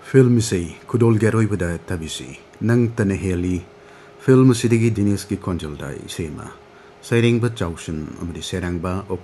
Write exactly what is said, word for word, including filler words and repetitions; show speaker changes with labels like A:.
A: Film sei kudol geroi bada tabisi nang tane heli film sidigi dinis ki konjol dai sema sairing ba chausin amadi serang ba